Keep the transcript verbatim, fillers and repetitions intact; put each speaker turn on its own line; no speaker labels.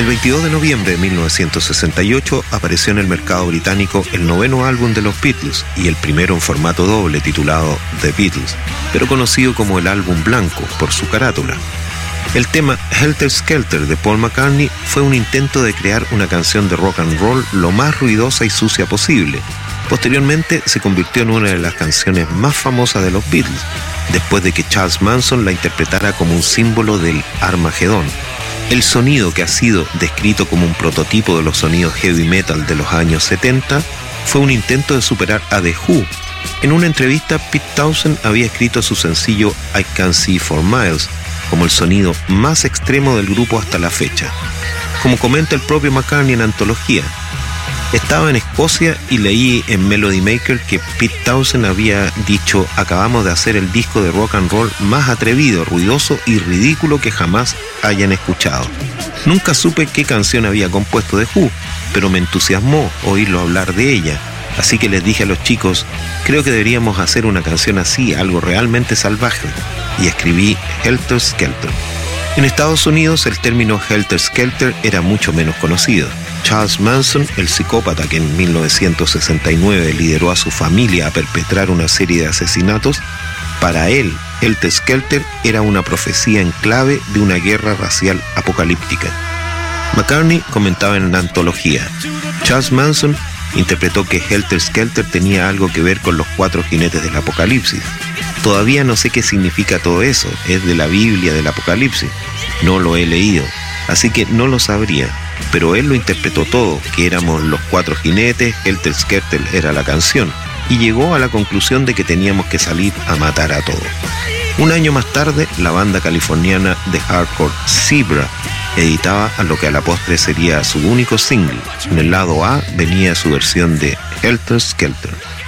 El veintidós de noviembre de mil novecientos sesenta y ocho apareció en el mercado británico el noveno álbum de los Beatles y el primero en formato doble titulado The Beatles, pero conocido como el álbum blanco por su carátula. El tema Helter Skelter de Paul McCartney fue un intento de crear una canción de rock and roll lo más ruidosa y sucia posible. Posteriormente se convirtió en una de las canciones más famosas de los Beatles, después de que Charles Manson la interpretara como un símbolo del Armagedón. El sonido, que ha sido descrito como un prototipo de los sonidos heavy metal de los años setenta, fue un intento de superar a The Who. En una entrevista, Pete Townshend había escrito su sencillo I Can See For Miles como el sonido más extremo del grupo hasta la fecha. Como comenta el propio McCartney en Antología, estaba en Escocia y leí en Melody Maker que Pete Townshend había dicho: acabamos de hacer el disco de rock and roll más atrevido, ruidoso y ridículo que jamás hayan escuchado. Nunca supe qué canción había compuesto The Who, pero me entusiasmó oírlo hablar de ella. Así que les dije a los chicos, creo que deberíamos hacer una canción así, algo realmente salvaje. Y escribí Helter Skelter. En Estados Unidos el término Helter Skelter era mucho menos conocido. Charles Manson, el psicópata que en mil novecientos sesenta y nueve lideró a su familia a perpetrar una serie de asesinatos, para él, Helter Skelter era una profecía en clave de una guerra racial apocalíptica. McCartney comentaba en la Antología: Charles Manson interpretó que Helter Skelter tenía algo que ver con los cuatro jinetes del apocalipsis. Todavía no sé qué significa todo eso, es de la Biblia del Apocalipsis. No lo he leído, así que no lo sabría, pero él lo interpretó todo, que éramos los cuatro jinetes, Helter Skelter era la canción, y llegó a la conclusión de que teníamos que salir a matar a todos. Un año más tarde, la banda californiana de hardcore Zebra editaba a lo que a la postre sería su único single. En el lado A venía su versión de Helter Skelter.